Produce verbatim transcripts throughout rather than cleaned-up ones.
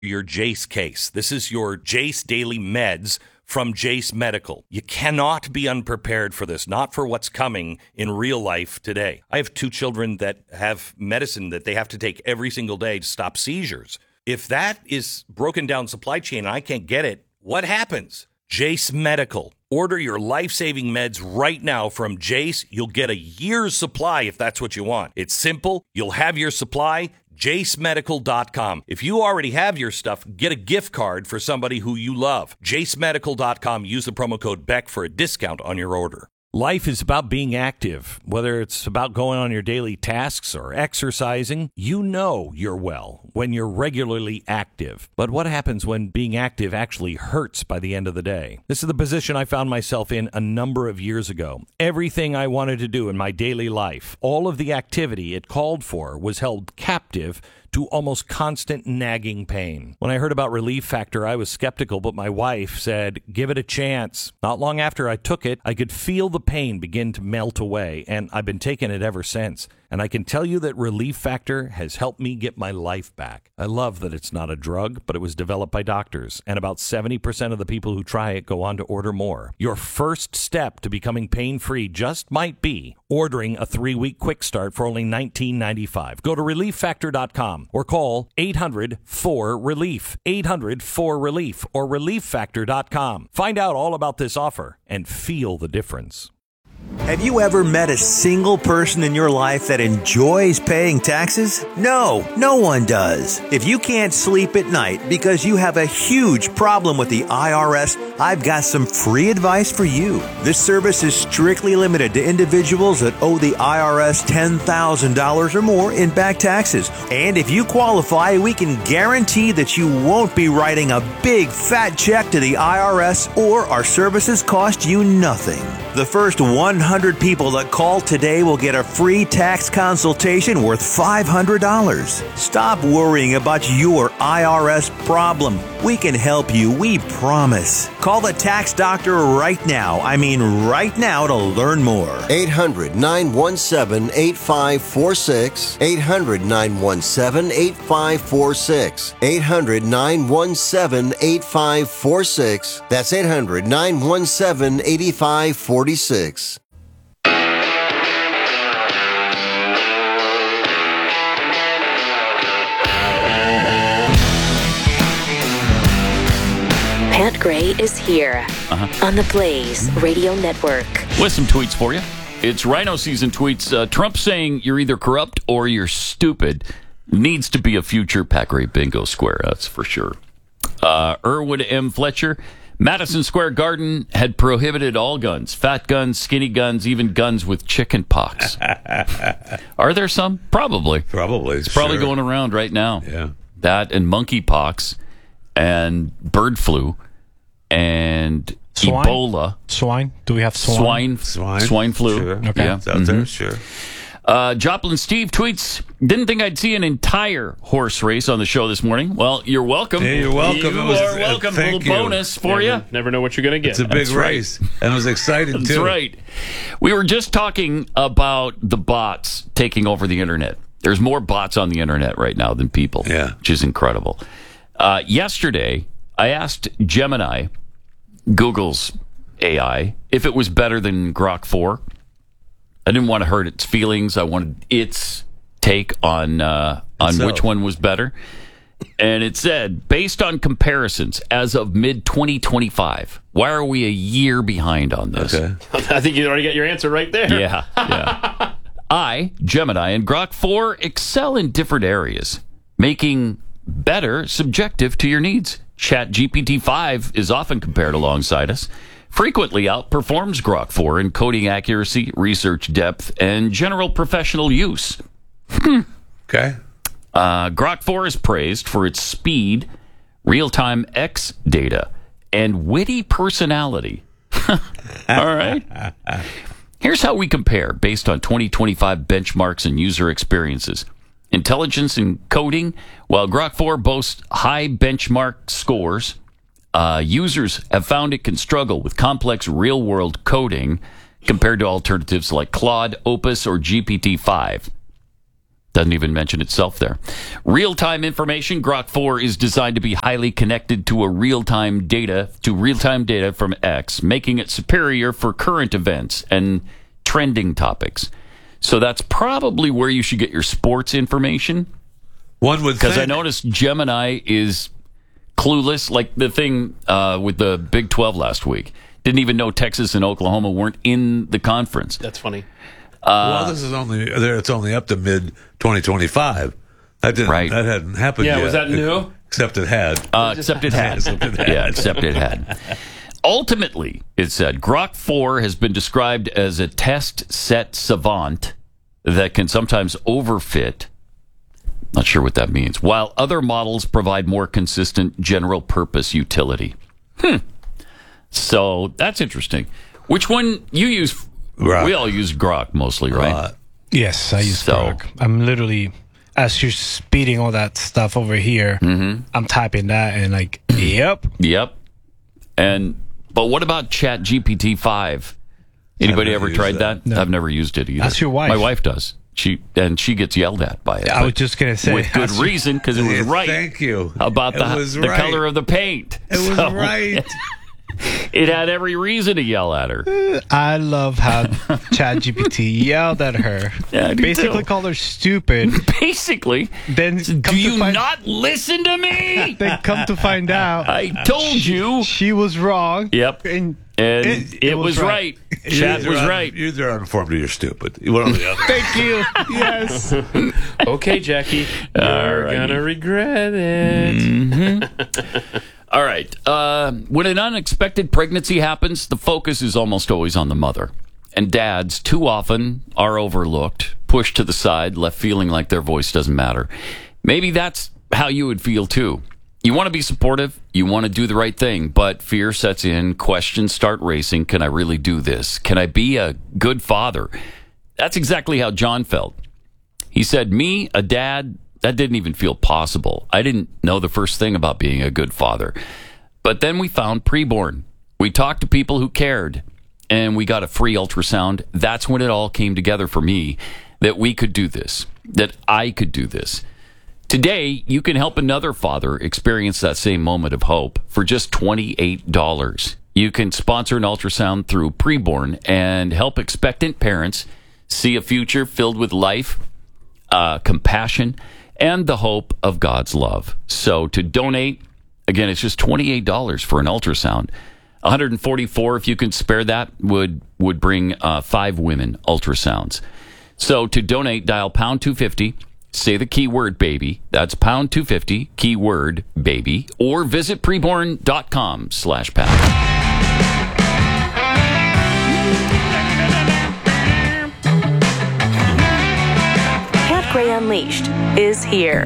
your Jace case. This is your Jace Daily Meds from Jace Medical. You cannot be unprepared for this, not for what's coming in real life today. I have two children that have medicine that they have to take every single day to stop seizures. If that is broken down supply chain and I can't get it, what happens? Jace Medical. Order your life-saving meds right now from Jace. You'll get a year's supply if that's what you want. It's simple. You'll have your supply. jace medical dot com. If you already have your stuff, get a gift card for somebody who you love. jace medical dot com. Use the promo code Beck for a discount on your order. Life is about being active, whether it's about going on your daily tasks or exercising. You know you're well when you're regularly active. But what happens when being active actually hurts by the end of the day? This is the position I found myself in a number of years ago. Everything I wanted to do in my daily life, all of the activity it called for, was held captive to almost constant nagging pain. When I heard about Relief Factor, I was skeptical, but my wife said, give it a chance. Not long after I took it, I could feel the pain begin to melt away, and I've been taking it ever since. And I can tell you that Relief Factor has helped me get my life back. I love that it's not a drug, but it was developed by doctors, and about seventy percent of the people who try it go on to order more. Your first step to becoming pain-free just might be ordering a three-week quick start for only nineteen ninety-five. Go to relief factor dot com or call eight hundred four relief, eight hundred four relief, or relief factor dot com. Find out all about this offer and feel the difference. Have you ever met a single person in your life that enjoys paying taxes? No, no one does. If you can't sleep at night because you have a huge problem with the I R S, I've got some free advice for you. This service is strictly limited to individuals that owe the I R S ten thousand dollars or more in back taxes. And if you qualify, we can guarantee that you won't be writing a big fat check to the I R S, or our services cost you nothing. The first one hundred people that call today will get a free tax consultation worth five hundred dollars. Stop worrying about your I R S problem. We can help you, we promise. Call the tax doctor right now. I mean right now to learn more. eight hundred nine one seven eight five four six. eight hundred nine one seven eight five four six. eight hundred nine one seven eight five four six. That's eight hundred nine one seven eight five four six. Pat Gray is here uh-huh. on the Blaze Radio Network. With some tweets for you. It's Rhino season tweets. Uh, Trump saying you're either corrupt or you're stupid needs to be a future Pat Gray bingo square. That's for sure. Uh, Irwin M. Fletcher. Madison Square Garden had prohibited all guns, fat guns, skinny guns, even guns with chicken pox. Are there some? Probably. Probably. It's probably sure. going around right now. Yeah. That and monkey pox and bird flu and swine? Ebola. Swine? Do we have swine? Swine. Swine. Swine flu. Sure. Okay. Yeah. It's out mm-hmm. there, sure. Uh, Joplin Steve tweets, didn't think I'd see an entire horse race on the show this morning. Well, you're welcome. Hey, you're welcome. You was, are welcome. Uh, A little you. bonus for never, you. Never know what you're going to get. It's a big That's race. Right. And it was exciting, That's too. That's right. We were just talking about the bots taking over the internet. There's more bots on the internet right now than people, yeah. which is incredible. Uh, yesterday, I asked Gemini, Google's A I, if it was better than Grok four. I didn't want to hurt its feelings. I wanted its take on uh, on so. which one was better. And it said, based on comparisons as of mid twenty twenty-five, why are we a year behind on this? Okay. I think you already got your answer right there. Yeah, yeah. I, Gemini, and Grok four excel in different areas, making better subjective to your needs. ChatGPT five is often compared alongside us. Frequently outperforms Grok four in coding accuracy, research depth, and general professional use. Okay. Uh, Grok four is praised for its speed, real-time X data, and witty personality. All right. Here's how we compare based on twenty twenty-five benchmarks and user experiences. Intelligence in coding, while Grok four boasts high benchmark scores, Uh, users have found it can struggle with complex real-world coding compared to alternatives like Claude, Opus, or G P T five. Doesn't even mention itself there. Real-time information. Grok four is designed to be highly connected to a real-time data, to real-time data from X, making it superior for current events and trending topics. So that's probably where you should get your sports information. One would Because I think. noticed Gemini is clueless, like the thing uh, with the Big twelve last week. Didn't even know Texas and Oklahoma weren't in the conference. That's funny. well, this is only there. It's only up to mid twenty twenty-five. That didn't. Right. That hadn't happened Yeah, yet. was that new? Except it had. Uh, except it had. Except it had. Yeah, except it had. Ultimately, it said, Grok four has been described as a test set savant that can sometimes overfit. Not sure what that means. While other models provide more consistent general purpose utility. Hmm. So that's interesting. Which one you use? Grok. We all use Grok mostly, right? Uh, Yes, I use So- Grok. I'm literally, as you're speeding all that stuff over here, Mm-hmm. I'm typing that and like, yep. Yep. And but what about Chat G P T five? Anybody I've ever never tried used that? that. No. I've never used it either. That's your wife. My wife does. She and she gets yelled at by it. I but was just gonna say, with good that's your- reason because it was yeah, right Thank you. about It the was the right. color of the paint. It was So, right. It had every reason to yell at her. I love how ChatGPT yelled at her. Yeah, I do Basically too. called her stupid. Basically, Then come do to you find- not listen to me? Then come to find out, I told you. she was wrong. Yep. And And It- it, it was, was right. right. Chat You're was either right. un- You're either uninformed or you're stupid. One or the other. thank you. Yes. Okay, Jackie. You're righty. gonna regret it. All right. Uh, when an unexpected pregnancy happens, the focus is almost always on the mother. And dads, too often, are overlooked, pushed to the side, left feeling like their voice doesn't matter. Maybe that's how you would feel, too. You want to be supportive, you want to do the right thing, but fear sets in, questions start racing. Can I really do this? Can I be a good father? That's exactly how John felt. He said, me, a dad, that didn't even feel possible. I didn't know the first thing about being a good father. But then we found Preborn. We talked to people who cared, and we got a free ultrasound. That's when it all came together for me, that we could do this, that I could do this. Today, you can help another father experience that same moment of hope for just twenty-eight dollars. You can sponsor an ultrasound through Preborn and help expectant parents see a future filled with life, uh, compassion, and the hope of God's love. So to donate, again, it's just twenty-eight dollars for an ultrasound. one hundred forty-four dollars if you can spare that would would bring uh, five women ultrasounds. So to donate, dial pound two fifty. Say the keyword baby. That's pound two fifty, keyword baby, or visit preborn.com slash pound. Pat Gray Unleashed is here.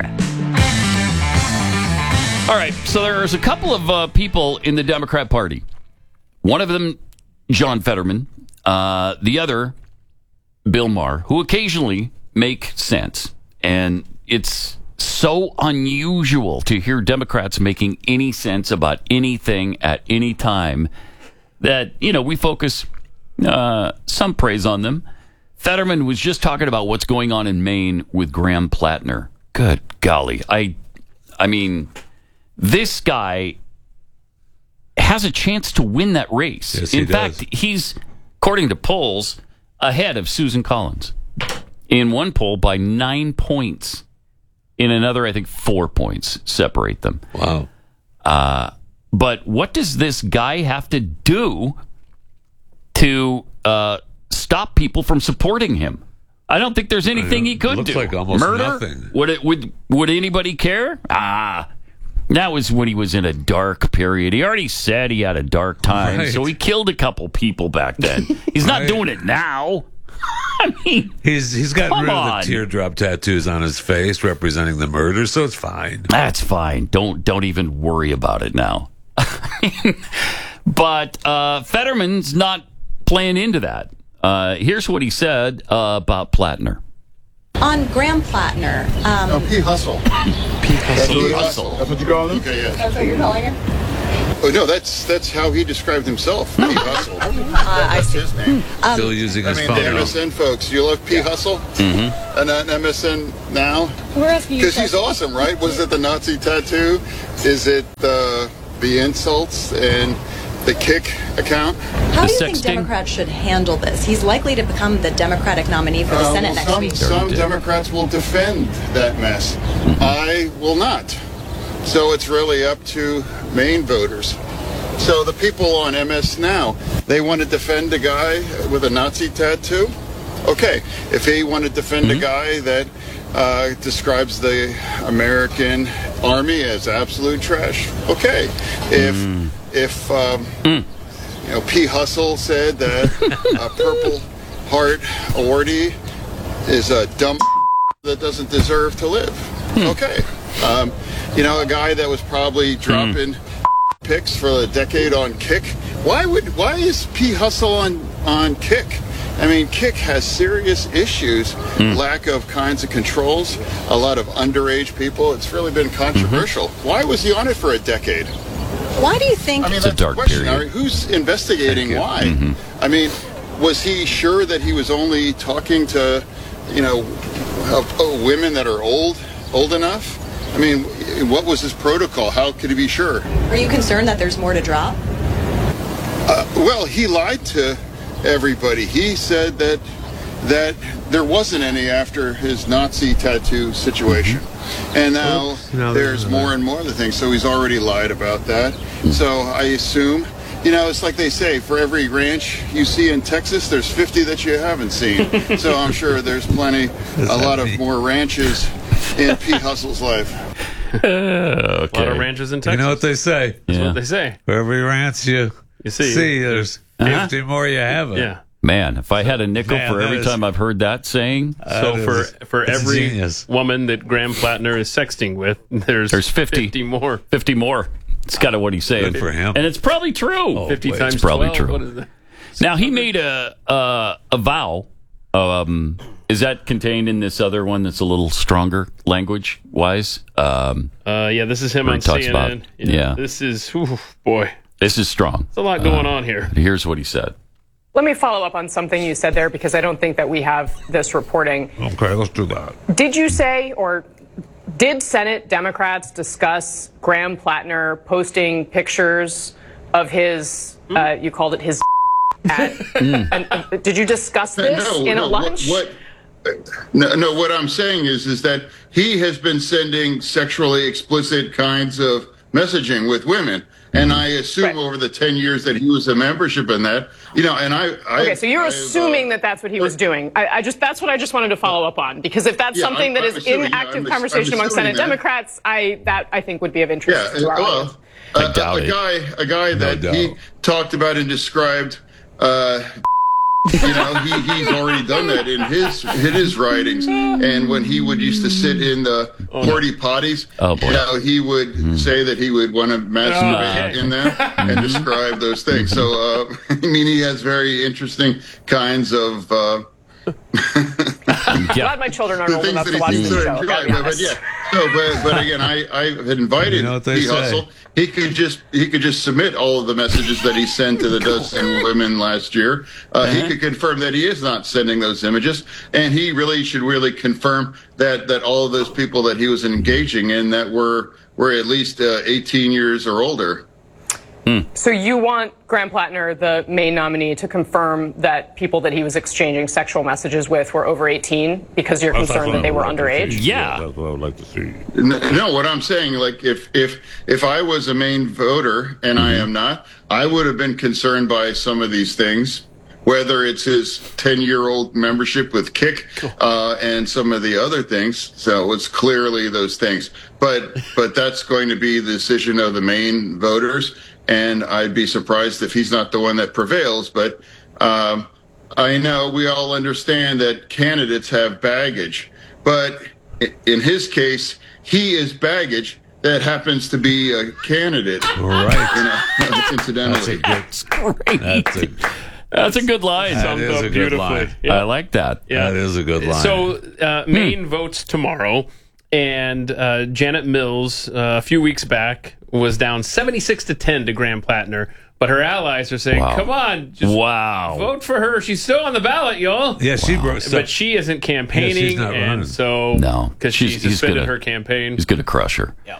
All right, so there's a couple of uh, people in the Democrat Party. One of them, John Fetterman. Uh, the other, Bill Maher, who occasionally make sense. And it's so unusual to hear Democrats making any sense about anything at any time that, you know, we focus uh, some praise on them. Fetterman was just talking about what's going on in Maine with Graham Plattner. Good golly. I, I mean, this guy has a chance to win that race. Yes, he in does. fact, he's, according to polls, ahead of Susan Collins. In one poll by nine points. In another, I think four points separate them. Wow. Uh, but what does this guy have to do to uh, stop people from supporting him? I don't think there's anything he could Looks do. like almost Murder? nothing. Would it? Would would anybody care? Ah, that was when he was in a dark period. He already said he had a dark time, Right. so he killed a couple people back then. He's not Right. doing it now. I mean, He's he's gotten Come rid on. of the teardrop tattoos on his face representing the murder, so it's fine. that's fine. Don't don't even worry about it now. But uh, Fetterman's not playing into that. Uh, here's what he said uh, about Plattner. On Graham Plattner, um, No, P. Hustle. P. Hustle. That's what you call him? Okay, yeah. that's what you're calling him? Oh no, that's that's how he described himself. P. Hustle. Uh, I see. His name. Um, Still using I his mean, phone. the M S N folks, you love P. Hustle? Mm-hmm. And on M S N now? We're asking you. Because he's awesome, right? Was it the Nazi tattoo? Is it the the insults and the kick account? How do you The think sexting? Democrats should handle this? He's likely to become the Democratic nominee for the Uh, Senate well, next some, week. some Democrats will defend that mess. I will not. So it's really up to Maine voters. So the people on M S Now, they want to defend a guy with a Nazi tattoo? Okay. If he want to defend a guy that uh, describes the American army as absolute trash, okay. If, if um, you know, P. Hustle said that a Purple Heart awardee is a dumb that doesn't deserve to live. Okay. Um, you know, a guy that was probably dropping picks for a decade on Kick. Why would why is P. Hustle on on Kick? I mean, Kick has serious issues, lack of kinds of controls, a lot of underage people. It's really been controversial. Why was he on it for a decade? Why do you think? I mean, It's a that's dark the question. period. I mean, who's investigating why? I mean, was he sure that he was only talking to, you know, uh, uh, women that are old, old enough? I mean, what was his protocol? How could he be sure? Are you concerned that there's more to drop? Uh, well, he lied to everybody. He said that that there wasn't any after his Nazi tattoo situation. And now no, there's there's more and more of the things. So he's already lied about that. So I assume, you know, it's like they say, for every ranch you see in Texas, there's fifty that you haven't seen. So I'm sure there's plenty, a lot of more ranches in P. Hustle's life. Okay. A lot of ranches in Texas. You know what they say? That's Yeah. what they say. For every ranch you, You see. see, there's Uh-huh. fifty more you haven't. Yeah. Man, if I had a nickel Man, for that every is- time I've heard that saying, So That for is- for that's every genius. woman that Graham Plattner is sexting with, there's there's fifty. more. fifty more. It's kind of what he's saying. Good for him. And it's probably true. fifty wait, times it's probably twelve, true. What is that? Now, he made a uh, a vow. Um, is that contained in this other one that's a little stronger language wise? Um, Uh, yeah, this is him Where on he talks C N about- N. You know, yeah. This is, whew, boy, this is strong. there's a lot going on here. But here's what he said. Let me follow up on something you said there because I don't think that we have this reporting. Okay, let's do that. Did you say or did Senate Democrats discuss Graham Plattner posting pictures of his, uh, you called it his at, and, uh, did you discuss this no, in no, a lunch? What, what, no, no, what I'm saying is, is that he has been sending sexually explicit kinds of messaging with women. And I assume Right. over the ten years that he was a membership in that, you know, and I. I Okay, so you're I've, assuming uh, that that's what he was doing. I, I just that's what I just wanted to follow up on because if that's Yeah, something I'm- that I'm is assuming, in yeah, active I'm- conversation I'm among assuming Senate that. Democrats, I that I think would be of interest Yeah, to our well, audience. a, doubt a, a it. guy, a guy that he doubt. talked about and described. Uh, you know, he, he's already done that in his in his writings. And when he would used to sit in the porty potties, Oh, boy. you know, he would say that he would want to masturbate Okay. in them and describe those things. So, uh, I mean, he has very interesting kinds of. Uh, I'm glad my children aren't the old things enough that to he watch thinks this are show. enjoyable. Gotta be But, but honest. yeah, no, but but again, I I had invited You know what they P. say. Hustle. He could just he could just submit all of the messages that he sent to the dozen women last year. Uh, He could confirm that he is not sending those images, and he really should really confirm that that all of those people that he was engaging in that were were at least uh, eighteen years or older. So you want Graham Plattner, the Maine nominee, to confirm that people that he was exchanging sexual messages with were over eighteen because you're concerned that they were underage? Yeah. That's what I would like to see. No, what I'm saying, like if if if I was a Maine voter and I am not, I would have been concerned by some of these things, whether it's his ten-year-old membership with Kick uh, and some of the other things. So it's clearly those things, but but that's going to be the decision of the Maine voters, and I'd be surprised if he's not the one that prevails. But um, I know we all understand that candidates have baggage, but in his case, he is baggage that happens to be a candidate. Right. You know, incidentally. That's a good. That's a, That's a good line. That Summed is up a good beautifully. line. Yeah. I like that. Yeah. That is a good line. So uh, Maine votes tomorrow, And uh, Janet Mills, uh, a few weeks back, was down seventy-six to ten to Graham Plattner. But her allies are saying, Wow. come on, just Wow. vote for her. She's still on the ballot, y'all. Yeah, she broke. But she isn't campaigning, Yeah, she's not running. and so No. because she She's- he's suspended gonna- her campaign. He's going to crush her. Yeah.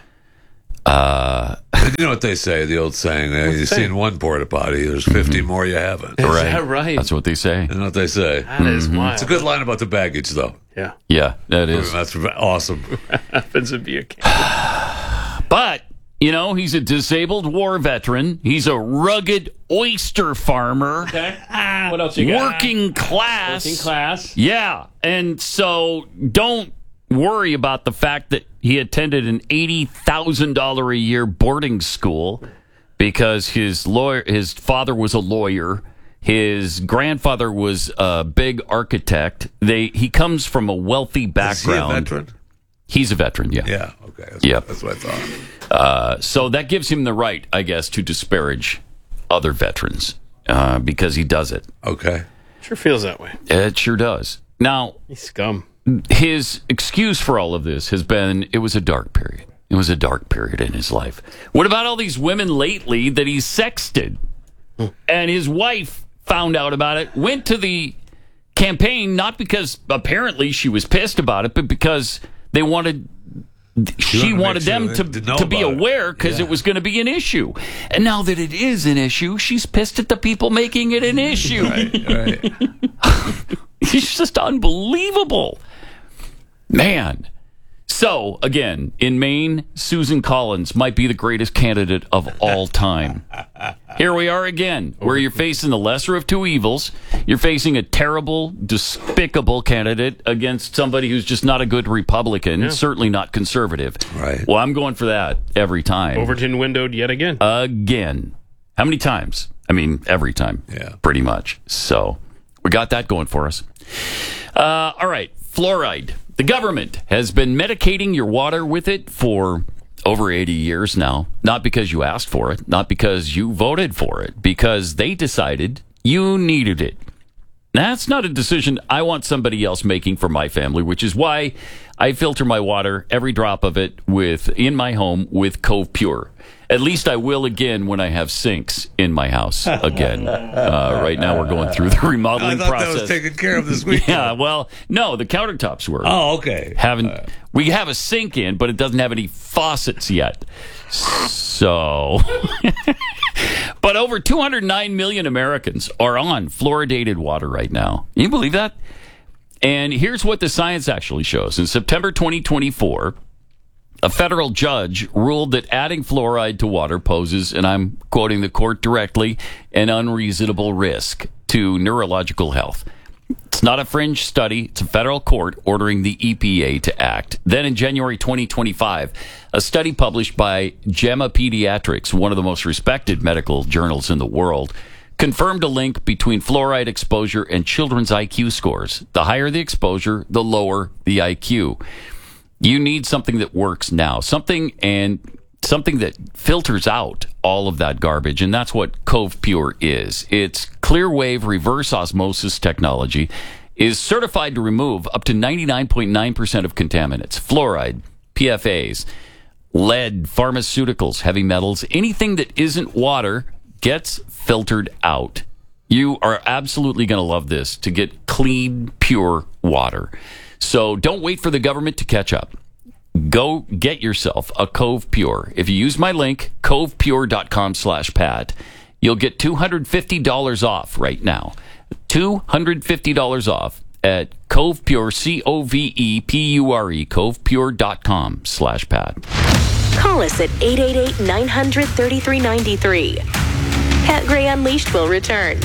Uh, You know what they say, the old saying, uh, you've saying? seen one porta potty, there's fifty more you haven't. Is right. that right? That's what they say. You know what they say? That is wild. It's a good line about the baggage, though. Yeah. Yeah, that I mean, is. that's awesome. Happens to be a candidate. But, you know, he's a disabled war veteran. He's a rugged oyster farmer. Okay. What else you got? Working class. Working class. Yeah. And so don't worry about the fact that he attended an eighty thousand dollars a year boarding school because his lawyer, his father was a lawyer. His grandfather was a big architect. They He comes from a wealthy background. Is he a veteran? He's a veteran, yeah. Yeah, okay. That's, Yeah. what, that's what I thought. Uh, so that gives him the right, I guess, to disparage other veterans uh, because he does it. Okay. Sure feels that way. It sure does. Now, He's scum. his excuse for all of this has been it was a dark period. It was a dark period in his life. What about all these women lately that he's sexted? And his wife found out about it, went to the campaign, not because apparently she was pissed about it, but because they wanted she wanted wanted to them make to, sure they- to know to be about it. aware because Yeah. it was going to be an issue. And now that it is an issue, she's pissed at the people making it an issue. Right, right. It's just unbelievable. Man. So, again, in Maine, Susan Collins might be the greatest candidate of all time. Here we are again, where you're facing the lesser of two evils. You're facing a terrible, despicable candidate against somebody who's just not a good Republican, certainly not conservative. Right. Well, I'm going for that every time. Overton windowed yet again. Again. How many times? I mean, every time. Yeah. Pretty much. So, we got that going for us. Uh, all right. Fluoride. The government has been medicating your water with it for over eighty years now. Not because you asked for it, not because you voted for it, because they decided you needed it. That's not a decision I want somebody else making for my family, which is why I filter my water, every drop of it, with in my home with Cove Pure. At least I will again when I have sinks in my house again. Uh, right now we're going through the remodeling I thought process. that was taken care of this week. Yeah, well, no, the countertops were. Oh, okay. Haven't Uh, we have a sink in, but it doesn't have any faucets yet. So, but over two hundred nine million Americans are on fluoridated water right now. Can you believe that? And here's what the science actually shows. In September twenty twenty-four, a federal judge ruled that adding fluoride to water poses, and I'm quoting the court directly, an unreasonable risk to neurological health. It's not a fringe study. It's a federal court ordering the E P A to act. Then in January twenty twenty-five, a study published by JAMA Pediatrics, one of the most respected medical journals in the world, confirmed a link between fluoride exposure and children's I Q scores. The higher the exposure, the lower the I Q. You need something that works now, something and something that filters out all of that garbage, and that's what Cove Pure is. Its clear wave reverse osmosis technology is certified to remove up to ninety-nine point nine percent of contaminants, fluoride, P F As, lead, pharmaceuticals, heavy metals, anything that isn't water gets filtered out. You are absolutely going to love this to get clean, pure water. So don't wait for the government to catch up. Go get yourself a Cove Pure. If you use my link, covepure.com slash Pat, you'll get two hundred fifty dollars off right now. two hundred fifty dollars off at Cove Pure, C O V E P U R E, covepure.com slash Pat. Call us at eight eight eight, nine hundred, thirty-three ninety-three. Pat Gray Unleashed will return.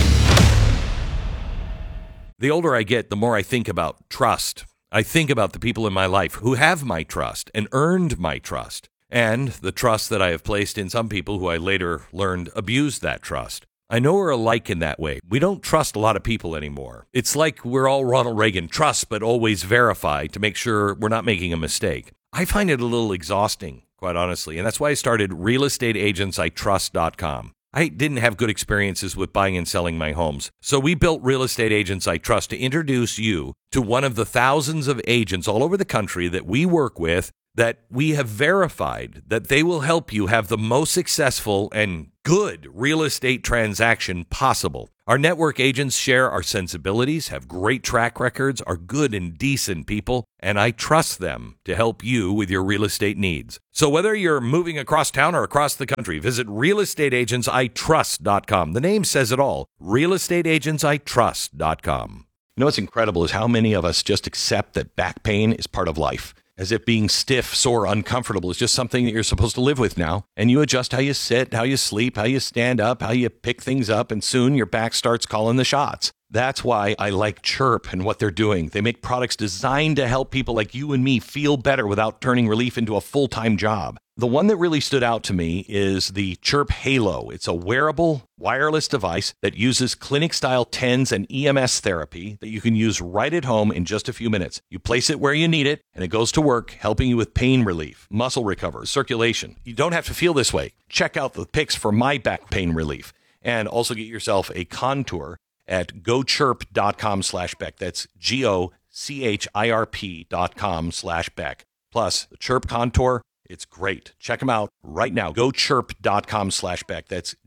The older I get, the more I think about trust. I think about the people in my life who have my trust and earned my trust, and the trust that I have placed in some people who I later learned abused that trust. I know we're alike in that way. We don't trust a lot of people anymore. It's like we're all Ronald Reagan, trust but always verify to make sure we're not making a mistake. I find it a little exhausting, quite honestly, and that's why I started real estate agents I trust dot com. I didn't have good experiences with buying and selling my homes. So we built Real Estate Agents I Trust to introduce you to one of the thousands of agents all over the country that we work with that we have verified that they will help you have the most successful and good real estate transaction possible. Our network agents share our sensibilities, have great track records, are good and decent people, and I trust them to help you with your real estate needs. So whether you're moving across town or across the country, visit real estate agents I trust dot com. The name says it all, real estate agents I trust dot com. You know what's incredible is how many of us just accept that back pain is part of life. As if being stiff, sore, uncomfortable is just something that you're supposed to live with now. And you adjust how you sit, how you sleep, how you stand up, how you pick things up, and soon your back starts calling the shots. That's why I like Chirp and what they're doing. They make products designed to help people like you and me feel better without turning relief into a full-time job. The one that really stood out to me is the Chirp Halo. It's a wearable, wireless device that uses clinic-style T E N S and E M S therapy that you can use right at home in just a few minutes. You place it where you need it, and it goes to work, helping you with pain relief, muscle recovery, circulation. You don't have to feel this way. Check out the pics for my back pain relief, and also get yourself a Contour at gochirp.com slash Beck. That's G-O-C-H-I-R-P dot com slash Beck. Plus, the Chirp Contour, it's great. Check them out right now. gochirp.com slash Beck. That's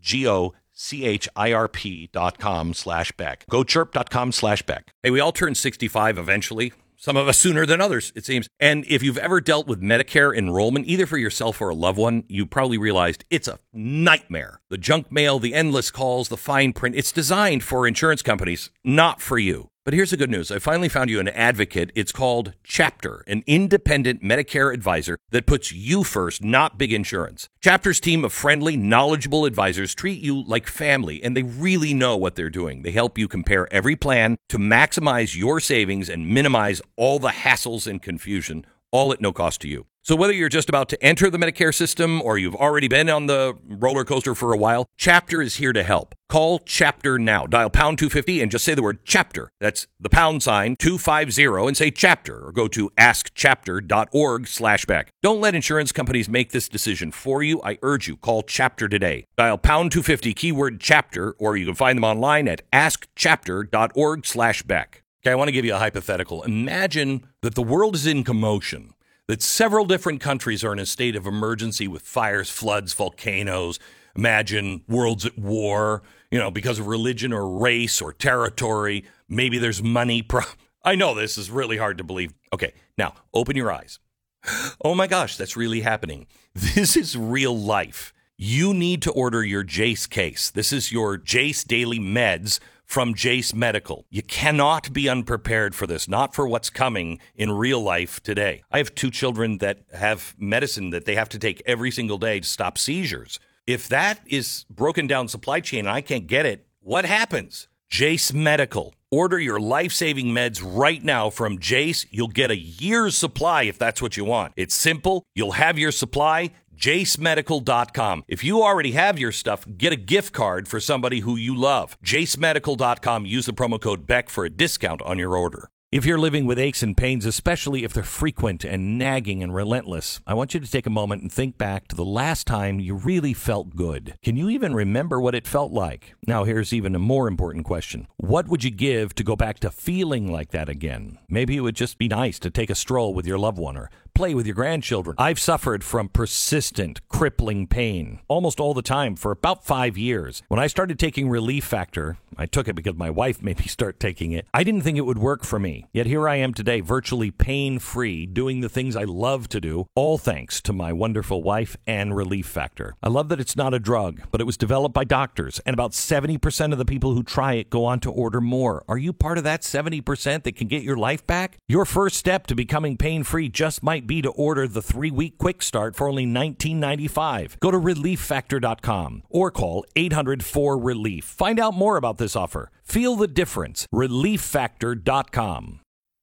G-O-C-H-I-R-P dot com slash Beck. gochirp.com slash Beck. Hey, we all turn sixty-five eventually. Some of us sooner than others, it seems. And if you've ever dealt with Medicare enrollment, either for yourself or a loved one, you probably realized it's a nightmare. The junk mail, the endless calls, the fine print, it's designed for insurance companies, not for you. But here's the good news. I finally found you an advocate. It's called Chapter, an independent Medicare advisor that puts you first, not big insurance. Chapter's team of friendly, knowledgeable advisors treat you like family, and they really know what they're doing. They help you compare every plan to maximize your savings and minimize all the hassles and confusion, all at no cost to you. So whether you're just about to enter the Medicare system or you've already been on the roller coaster for a while, Chapter is here to help. Call Chapter now. Dial pound two fifty and just say the word Chapter. That's the pound sign two fifty and say Chapter, or go to askchapter.org slash Beck. Don't let insurance companies make this decision for you. I urge you, call Chapter today. Dial pound two fifty, keyword Chapter, or you can find them online at askchapter.org slash Beck. Okay, I want to give you a hypothetical. Imagine that the world is in commotion, that several different countries are in a state of emergency with fires, floods, volcanoes. Imagine worlds at war, you know, because of religion or race or territory. Maybe there's money. Pro- I know this is really hard to believe. Okay, now open your eyes. Oh my gosh, that's really happening. This is real life. You need to order your Jace case. This is your Jace Daily Meds from Jace Medical. You cannot be unprepared for this, not for what's coming in real life today. I have two children that have medicine that they have to take every single day to stop seizures. If that is broken down supply chain and I can't get it, what happens? Jace Medical. Order your life-saving meds right now from Jace. You'll get a year's supply if that's what you want. It's simple. You'll have your supply. jace medical dot com. If you already have your stuff, get a gift card for somebody who you love. jace medical dot com. Use the promo code Beck for a discount on your order. If you're living with aches and pains, especially if they're frequent and nagging and relentless, I want you to take a moment and think back to the last time you really felt good. Can you even remember what it felt like? Now, here's even a more important question. What would you give to go back to feeling like that again? Maybe it would just be nice to take a stroll with your loved one or play with your grandchildren. I've suffered from persistent, crippling pain almost all the time for about five years. When I started taking Relief Factor, I took it because my wife made me start taking it. I didn't think it would work for me. Yet here I am today, virtually pain-free, doing the things I love to do, all thanks to my wonderful wife and Relief Factor. I love that it's not a drug, but it was developed by doctors, and about seventy percent of the people who try it go on to order more. Are you part of that seventy percent that can get your life back? Your first step to becoming pain-free just might be to order the three-week quick start for only nineteen ninety-five dollars. Go to relief factor dot com or call eight hundred four relief. Find out more about this offer. Feel the difference. relief factor dot com.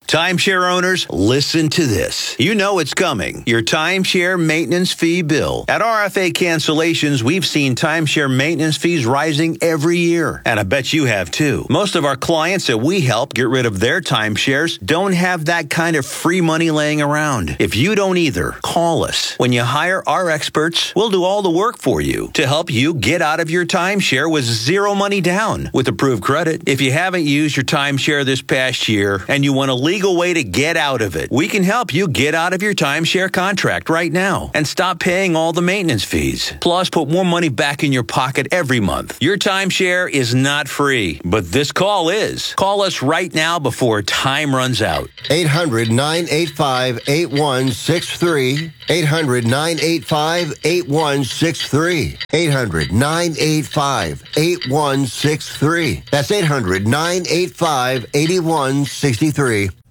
Timeshare owners, listen to this. You know it's coming. Your timeshare maintenance fee bill. At R F A Cancellations, we've seen timeshare maintenance fees rising every year. And I bet you have too. Most of our clients that we help get rid of their timeshares don't have that kind of free money laying around. If you don't either, call us. When you hire our experts, we'll do all the work for you to help you get out of your timeshare with zero money down with approved credit. If you haven't used your timeshare this past year and you want a legal way to get out of it, we can help you get out of your timeshare contract right now and stop paying all the maintenance fees. Plus, put more money back in your pocket every month. Your timeshare is not free, but this call is. Call us right now before time runs out. eight hundred, nine eight five, eight one six three. eight hundred, nine eight five, eight one six three. eight hundred, nine eight five, eight one six three. That's eight hundred, nine eight five, eight one six three.